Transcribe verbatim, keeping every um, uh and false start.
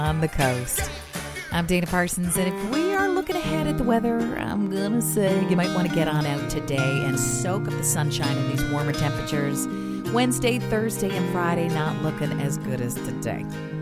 on the coast. I'm Dana Parsons, and if we are looking ahead at the weather, I'm going to say you might want to get on out today and soak up the sunshine in these warmer temperatures. Wednesday, Thursday, and Friday not looking as good as today.